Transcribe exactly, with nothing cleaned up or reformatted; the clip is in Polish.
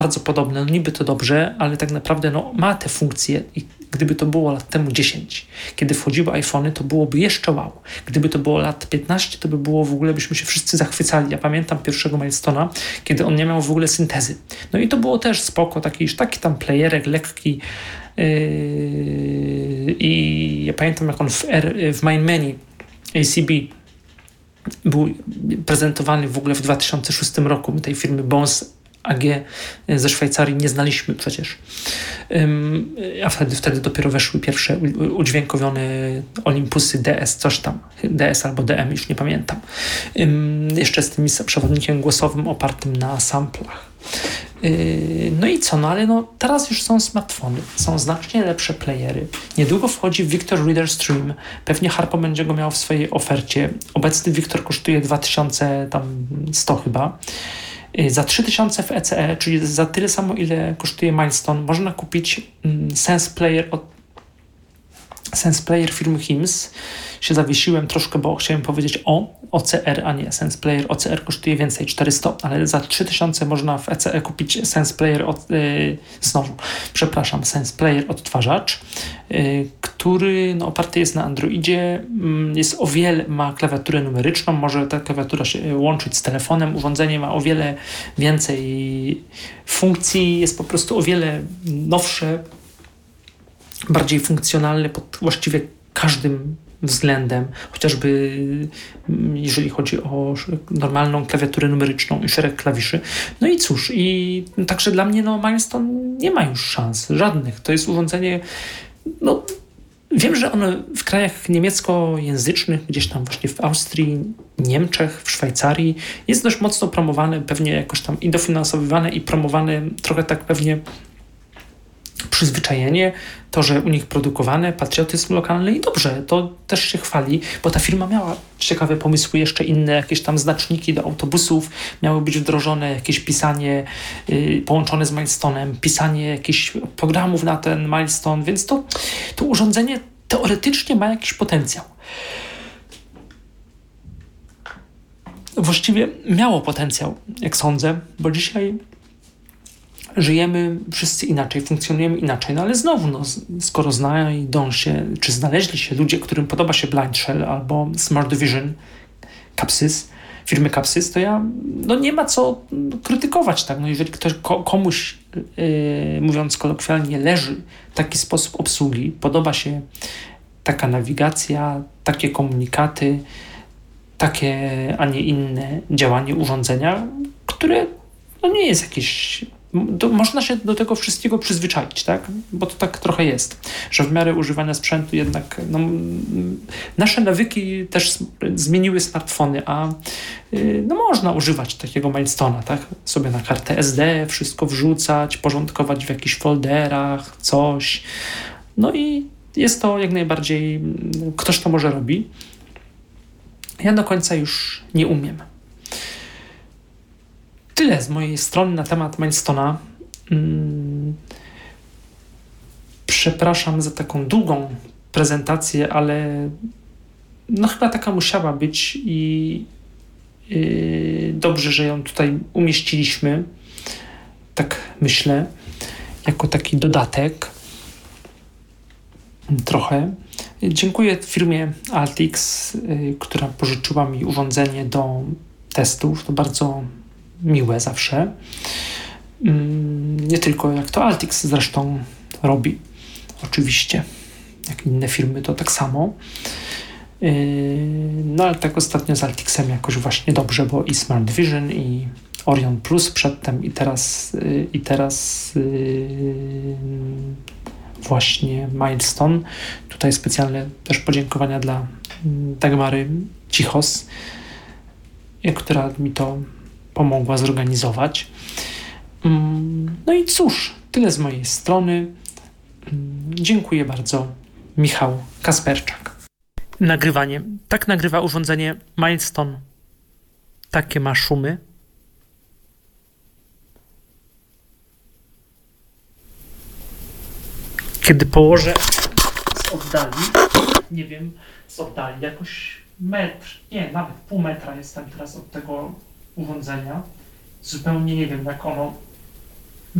bardzo podobne, no niby to dobrze, ale tak naprawdę no, ma te funkcje i gdyby to było lat temu dziesięć, kiedy wchodziły iPhony, to byłoby jeszcze wow. Gdyby to było lat piętnaście, to by było w ogóle, byśmy się wszyscy zachwycali. Ja pamiętam pierwszego Milestone'a, kiedy on nie miał w ogóle syntezy. No i to było też spoko, taki, taki tam playerek lekki yy, i ja pamiętam, jak on w, R, w Main Menu A C B był prezentowany w ogóle w dwa tysiące szóstym roku tej firmy Bones A G ze Szwajcarii nie znaliśmy przecież. Um, a wtedy, wtedy dopiero weszły pierwsze udźwiękowione Olympusy D S, coś tam, D S albo D M, już nie pamiętam. Um, jeszcze z tym przewodnikiem głosowym opartym na samplach. Yy, no i co? No ale no, teraz już są smartfony, są znacznie lepsze playery. Niedługo wchodzi Victor Reader Stream. Pewnie Harpo będzie go miał w swojej ofercie. Obecny Victor kosztuje dwa tysiące sto chyba. Za trzy tysiące w E C E, czyli za tyle samo, ile kosztuje Milestone, można kupić mm, Sense Player od Sense Player firmy Hims. Się zawiesiłem troszkę, bo chciałem powiedzieć o O C R, a nie Sense Player. O C R kosztuje więcej, czterysta, ale za trzy tysiące można w E C E kupić Sense Player od, yy, znowu, przepraszam, Sense Player odtwarzacz, yy, który no, oparty jest na Androidzie, yy, jest o wiele, ma klawiaturę numeryczną, może ta klawiatura się łączyć z telefonem, urządzenie ma o wiele więcej funkcji, jest po prostu o wiele nowsze, bardziej funkcjonalne pod właściwie każdym względem, chociażby jeżeli chodzi o normalną klawiaturę numeryczną i szereg klawiszy. No i cóż, i także dla mnie no, Milestone nie ma już szans, żadnych. To jest urządzenie, no wiem, że ono w krajach niemieckojęzycznych, gdzieś tam właśnie w Austrii, Niemczech, w Szwajcarii jest dość mocno promowane, pewnie jakoś tam i dofinansowywane i promowane trochę tak pewnie przyzwyczajenie, to, że u nich produkowane, patriotyzm lokalny i dobrze, to też się chwali, bo ta firma miała ciekawe pomysły, jeszcze inne, jakieś tam znaczniki do autobusów, miały być wdrożone, jakieś pisanie yy, połączone z Milestone'em, pisanie jakichś programów na ten Milestone, więc to, to urządzenie teoretycznie ma jakiś potencjał. Właściwie miało potencjał, jak sądzę, bo dzisiaj żyjemy wszyscy inaczej, funkcjonujemy inaczej, no ale znowu, no, skoro znajdą się, czy znaleźli się ludzie, którym podoba się Blind Shell albo Smart Vision, Capsys, firmy Capsys, to ja, no nie ma co krytykować, tak, no jeżeli ktoś, ko, komuś, yy, mówiąc kolokwialnie, leży taki sposób obsługi, podoba się taka nawigacja, takie komunikaty, takie, a nie inne działanie urządzenia, które no nie jest jakieś... To można się do tego wszystkiego przyzwyczaić, tak? Bo to tak trochę jest, że w miarę używania sprzętu jednak no, nasze nawyki też zmieniły smartfony, a yy, no, można używać takiego Milestone'a, tak? Sobie na kartę S D wszystko wrzucać, porządkować w jakichś folderach, coś. No i jest to jak najbardziej, ktoś to może robi. Ja do końca już nie umiem. Tyle z mojej strony na temat Milestone'a. Hmm. Przepraszam za taką długą prezentację, ale no chyba taka musiała być i yy, dobrze, że ją tutaj umieściliśmy. Tak myślę, jako taki dodatek. Trochę. Dziękuję firmie Altix, yy, która pożyczyła mi urządzenie do testów. To bardzo miłe zawsze. Nie tylko jak to Altix zresztą robi. Oczywiście. Jak inne firmy to tak samo. No ale tak ostatnio z Altixem jakoś właśnie dobrze, bo i Smart Vision, i Orion Plus przedtem, i teraz i teraz właśnie Milestone. Tutaj specjalne też podziękowania dla Dagmary Cichos, która mi to pomogła zorganizować. No i cóż, tyle z mojej strony. Dziękuję bardzo. Michał Kasperczak. Nagrywanie. Tak nagrywa urządzenie Milestone. Takie ma szumy. Kiedy położę z oddali, nie wiem, z oddali, jakoś metr, nie, nawet pół metra jestem teraz od tego urządzenia. Zupełnie nie wiem, jak ono